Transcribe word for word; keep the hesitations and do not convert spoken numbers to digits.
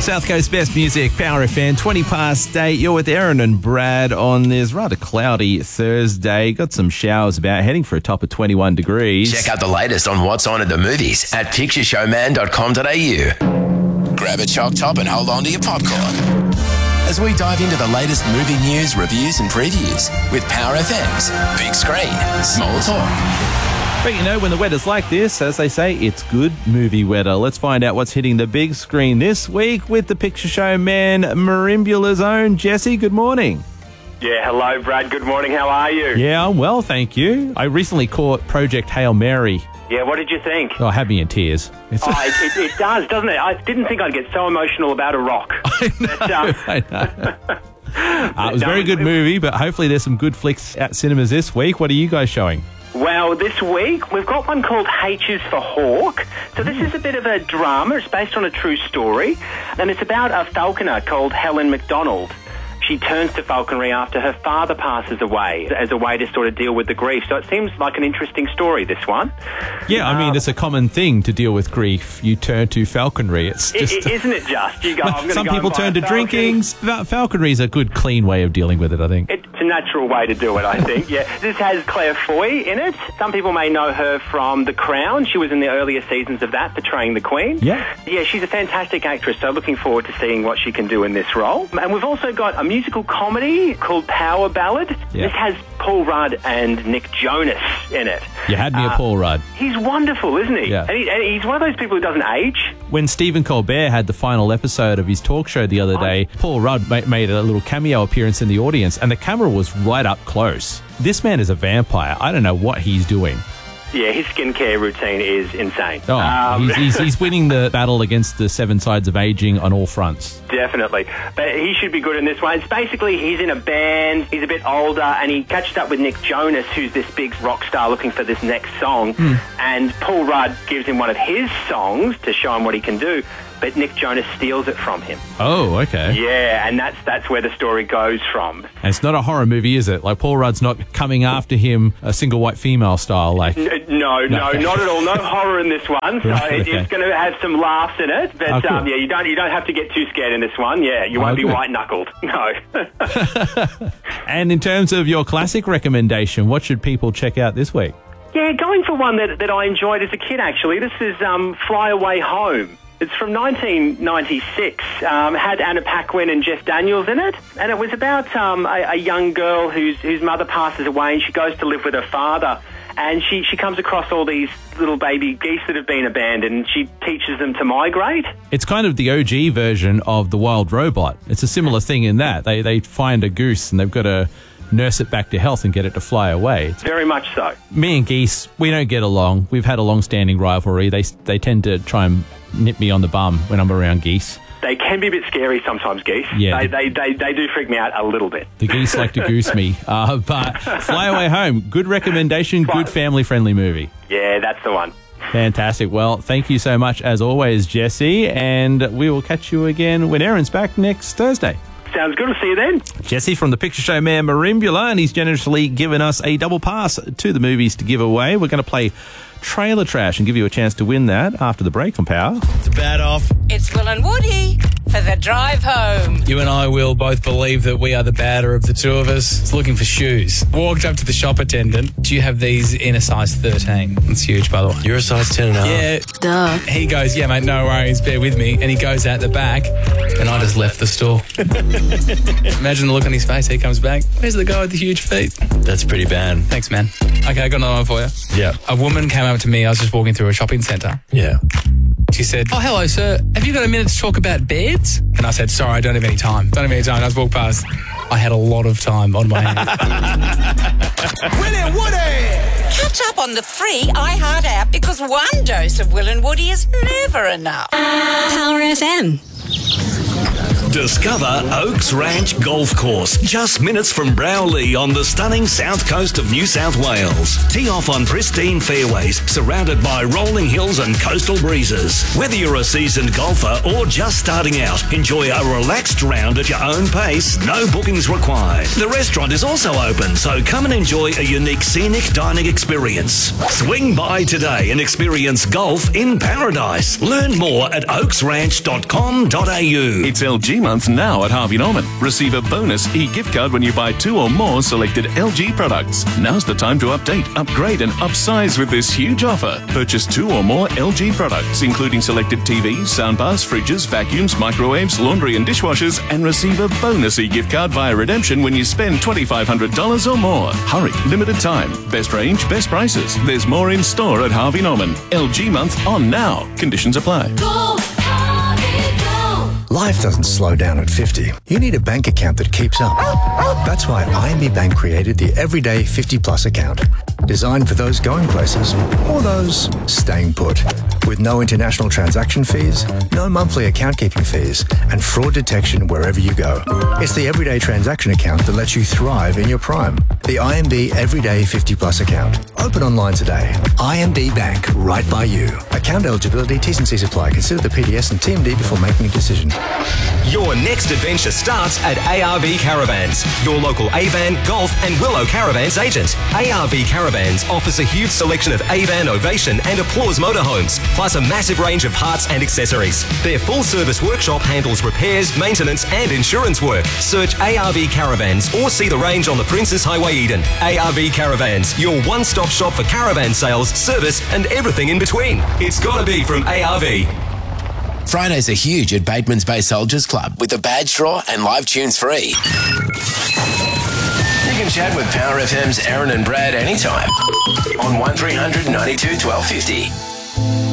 South Coast Best Music, Power F M, twenty past eight. You're with Aaron and Brad on this rather cloudy Thursday. Got some showers about, heading for a top of twenty-one degrees. Check out the latest on what's on at the movies at picture show man dot com dot a u. Grab a chalk top and hold on to your popcorn as we dive into the latest movie news, reviews and previews with Power F M's Big Screen, Small Talk. But you know, when the weather's like this, as they say, it's good movie weather. Let's find out what's hitting the big screen this week with the picture show man, Marimbula's own Jesse. Good morning. Yeah, hello, Brad. Good morning. How are you? Yeah, I'm well, thank you. I recently caught Project Hail Mary. Yeah, what did you think? Oh, it had me in tears. It's oh, it, it, it does, doesn't it? I didn't think I'd get so emotional about a rock. I know, but, um... I know. uh, it was a very good movie, but hopefully there's some good flicks at cinemas this week. What are you guys showing? Well, this week we've got one called H is for Hawk. So this is a bit of a drama. It's based on a true story. And it's about a falconer called Helen MacDonald. She turns to falconry after her father passes away as a way to sort of deal with the grief. So it seems like an interesting story, this one. Yeah, I mean, um, it's a common thing to deal with grief. You turn to falconry. It's just... It, isn't it just? You go, I'm gonna Some go people turn to falcon. drinking. Falconry is a good, clean way of dealing with it, I think. It's a natural way to do it, I think, yeah. This has Claire Foy in it. Some people may know her from The Crown. She was in the earlier seasons of that, portraying the Queen. Yeah. Yeah, she's a fantastic actress, so looking forward to seeing what she can do in this role. And we've also got a musical comedy called Power Ballad. Yeah. This has Paul Rudd and Nick Jonas in it. You had me uh, at Paul Rudd. He's wonderful, isn't he? Yeah. And, he? and he's one of those people who doesn't age. When Stephen Colbert had the final episode of his talk show the other day, Paul Rudd ma- made a little cameo appearance in the audience, and the camera was right up close. This man is a vampire. I don't know what he's doing. Yeah, his skincare routine is insane. Oh, um, he's, he's, he's winning the battle against the seven sides of aging on all fronts. Definitely. But he should be good in this one. It's basically he's in a band, he's a bit older, and he catches up with Nick Jonas, who's this big rock star looking for this next song. Mm. And Paul Rudd gives him one of his songs to show him what he can do, but Nick Jonas steals it from him. Oh, okay. Yeah, and that's that's where the story goes from. And it's not a horror movie, is it? Like, Paul Rudd's not coming after him a single white female style, like... N- no, no, no, okay. Not at all. No horror in this one. So Right, it, okay. it's going to have some laughs in it, but Oh, cool. um, yeah, you don't you don't have to get too scared in this one. Yeah, you won't Oh, be good. white-knuckled. No. And in terms of your classic recommendation, what should people check out this week? Yeah, going for one that, that I enjoyed as a kid, actually. This is um, Fly Away Home. It's from nineteen ninety-six. Um, had Anna Paquin and Jeff Daniels in it. And it was about um, a, a young girl whose, whose mother passes away and she goes to live with her father. And she, she comes across all these little baby geese that have been abandoned and she teaches them to migrate. It's kind of the O G version of The Wild Robot. It's a similar thing in that. They, they find a goose and they've got to nurse it back to health and get it to fly away. It's Very much so. Me and geese, we don't get along. We've had a long-standing rivalry. They they tend to try and nip me on the bum when I'm around geese. They can be a bit scary sometimes, geese. Yeah. They, they, they, they do freak me out a little bit. The geese like to goose me. Uh, but Fly Away Home, good recommendation, good family-friendly movie. Yeah, that's the one. Fantastic. Well, thank you so much as always, Jesse, and we will catch you again when Aaron's back next Thursday. Sounds good. I'll see you then. Jesse from the Picture Show Man Marimbula, and he's generously given us a double pass to the movies to give away. We're going to play Trailer Trash and give you a chance to win that after the break on Power. It's a bad off. It's Will and Woody for the drive home. You and I will both believe that we are the badder of the two of us. It's looking for shoes. Walked up to the shop attendant. Do you have these in a size thirteen? It's huge, by the way. You're a size ten and a half. Yeah. Duh. He goes, yeah, mate, no worries, bear with me. And he goes out the back, and I just left the store. Imagine the look on his face. He comes back. Where's the guy with the huge feet? That's pretty bad. Thanks, man. Okay, I got another one for you. Yeah. A woman came up to me. I was just walking through a shopping centre. Yeah. She said, oh, hello, sir. Have you got a minute to talk about beds? And I said, sorry, I don't have any time. Don't have any time. I just walked past. I had a lot of time on my hands. Will and Woody! Catch up on the free iHeart app because one dose of Will and Woody is never enough. Power F M. Discover Oaks Ranch Golf Course, just minutes from Browley on the stunning south coast of New South Wales. Tee off on pristine fairways, surrounded by rolling hills and coastal breezes. Whether you're a seasoned golfer or just starting out, enjoy a relaxed round at your own pace, no bookings required. The restaurant is also open, so come and enjoy a unique scenic dining experience. Swing by today and experience golf in paradise. Learn more at oaks ranch dot com dot a u. It's L G month now at Harvey Norman. Receive a bonus e-gift card when you buy two or more selected L G products. Now's the time to update, upgrade and upsize with this huge offer. Purchase two or more L G products, including selected T Vs, soundbars, fridges, vacuums, microwaves, laundry and dishwashers, and receive a bonus e-gift card via redemption when you spend two thousand five hundred dollars or more. Hurry, limited time. Best range, best prices. There's more in store at Harvey Norman. L G month on now. Conditions apply. Go, Harvey, go. Life doesn't slow down at fifty. You need a bank account that keeps up. That's why I M B Bank created the Everyday fifty Plus account. Designed for those going places or those staying put. With no international transaction fees, no monthly account keeping fees, and fraud detection wherever you go. It's the Everyday transaction account that lets you thrive in your prime. The I M B Everyday fifty Plus account. Open online today. I M B Bank, right by you. Account eligibility, T's and C's apply. Consider the P D S and T M D before making a decision. Your next adventure starts at A R V Caravans, your local Avan, Golf and Willow Caravans agent. A R V Caravans offers a huge selection of Avan, Ovation and Applause motorhomes, plus a massive range of parts and accessories. Their full-service workshop handles repairs, maintenance and insurance work. Search A R V Caravans or see the range on the Princess Highway Eden. A R V Caravans, your one-stop shop for caravan sales, service and everything in between. It's got to be from A R V. Fridays are huge at Bateman's Bay Soldiers Club with a badge draw and live tunes free. You can chat with Power F M's Aaron and Brad anytime on one three hundred ninety-two twelve fifty.